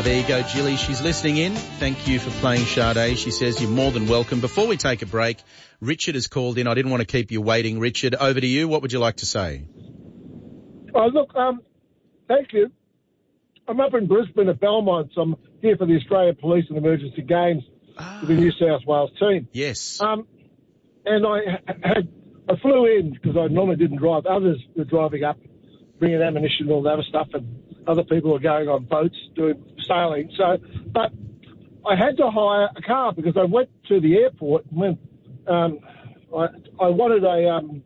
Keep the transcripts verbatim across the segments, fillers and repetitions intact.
Uh, there you go, Jilly. She's listening in. Thank you for playing Sade. She says you're more than welcome. Before we take a break, Richard has called in. I didn't want to keep you waiting. Richard, over to you. What would you like to say? Oh, look, um, thank you. I'm up in Brisbane at Belmont. So I'm here for the Australian Police and Emergency Games Ah. with the New South Wales team. Yes. Um, and I had I flew in because I normally didn't drive. Others were driving up, bringing ammunition and all that other stuff, and other people were going on boats doing sailing. So, but I had to hire a car because I went to the airport and when um, I, I wanted a um,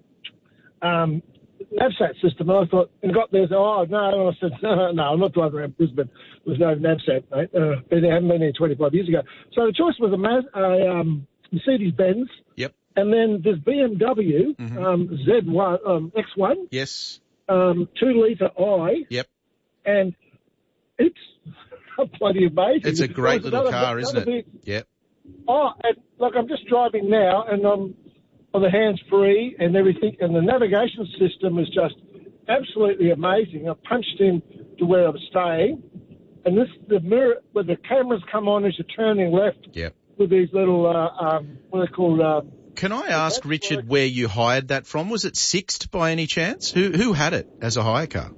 um, NavSat system, and I thought, and got there, so, oh, no, and I said, no, no, I'm not driving around Brisbane. There's no NavSat, mate. Uh, been there, haven't been there twenty-five years ago. So the choice was a, Maz, a um, Mercedes-Benz. Yep. And then there's B M W, Mm-hmm. um, Z one, um, X one. Yes. Um, two litre I. Yep. And it's bloody amazing. It's a great There's little another- car, isn't another it? bit- Yep. Oh, and look, I'm just driving now, and I'm on the hands-free and everything, and the navigation system is just absolutely amazing. I punched in to where I'm staying, and this the mirror where the cameras come on as you're turning left Yep. with these little uh, um, what are they called? Uh, Can I ask, Richard, where you hired that from? Was it Sixt by any chance? Who who had it as a hire car?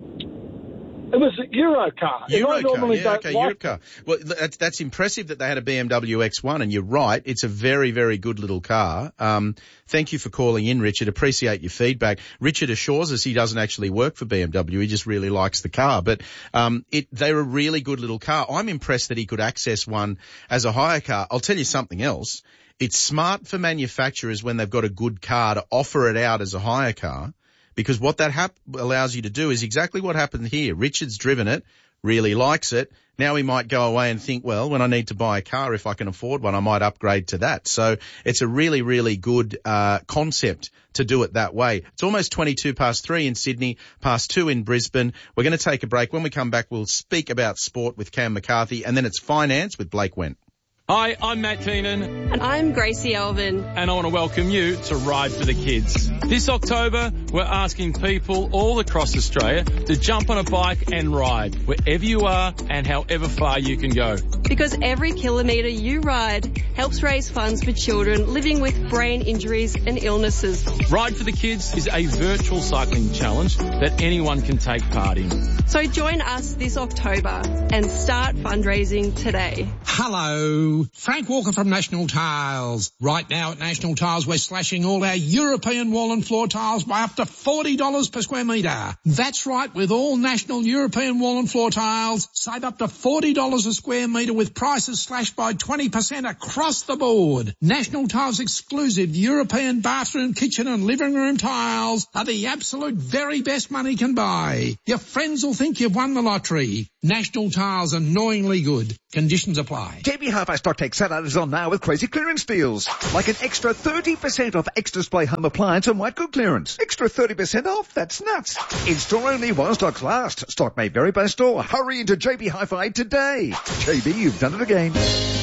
It was a Euro car. And I Euro car, normally yeah, don't okay, like Euro car. Well, that's, that's impressive that they had a B M W X one, and you're right, it's a very, very good little car. Um, thank you for calling in, Richard. Appreciate your feedback. Richard assures us he doesn't actually work for B M W, he just really likes the car. But um, it, they're a really good little car. I'm impressed that he could access one as a hire car. I'll tell you something else. It's smart for manufacturers when they've got a good car to offer it out as a hire car. Because what that hap- allows you to do is exactly what happened here. Richard's driven it, really likes it. Now he might go away and think, well, when I need to buy a car, if I can afford one, I might upgrade to that. So it's a really, really good uh concept to do it that way. It's almost twenty-two past three in Sydney, past two in Brisbane. We're going to take a break. When we come back, we'll speak about sport with Cam McCarthy, and then it's finance with Blake Went. Hi, I'm Matt Keenan. And I'm Gracie Elvin. And I want to welcome you to Ride for the Kids. This October, we're asking people all across Australia to jump on a bike and ride wherever you are and however far you can go. Because every kilometre you ride helps raise funds for children living with brain injuries and illnesses. Ride for the Kids is a virtual cycling challenge that anyone can take part in. So join us this October and start fundraising today. Hello, Frank Walker from National Tiles. Right now at National Tiles, we're slashing all our European wall and floor tiles by up to forty dollars per square metre. That's right, with all National European wall and floor tiles, save up to forty dollars a square metre with prices slashed by twenty percent across the board. National Tiles exclusive European bathroom, kitchen and living room tiles are the absolute very best money can buy. Your friends will think you've won the lottery. National Tiles, annoyingly good. Conditions apply. J B Hi-Fi Stock Take Saturday is on now with crazy clearance deals. Like an extra thirty percent off X-Display home appliance and white good clearance. Extra thirty percent off? That's nuts. In store only while stocks last. Stock may vary by store. Hurry into J B Hi-Fi today. J B, you've done it again.